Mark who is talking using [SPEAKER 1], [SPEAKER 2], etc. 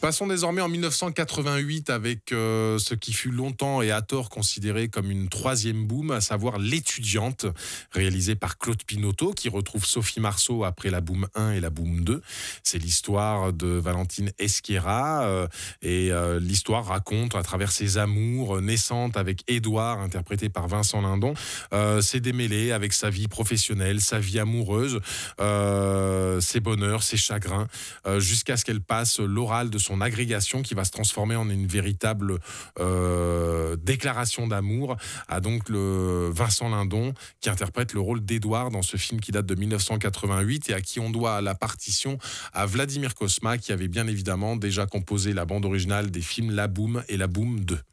[SPEAKER 1] Passons désormais en 1988 avec ce qui fut longtemps et à tort considéré comme une troisième boom, à savoir L'étudiante, réalisée par Claude Pinoteau, qui retrouve Sophie Marceau après la boom 1 et la boom 2. C'est l'histoire de Valentine Esquerra et l'histoire raconte à travers ses amours naissantes avec Édouard, interprété par Vincent Lindon, ses démêlés avec sa vie professionnelle, sa vie amoureuse, ses bonheurs, ses chagrins, jusqu'à ce qu'elle passe l'oral de son agrégation qui va se transformer en une véritable déclaration d'amour à donc le Vincent Lindon qui interprète le rôle d'Édouard dans ce film qui date de 1988 et à qui on doit la partition à Vladimir Cosma qui avait bien évidemment déjà composé la bande originale des films La Boum et La Boum 2.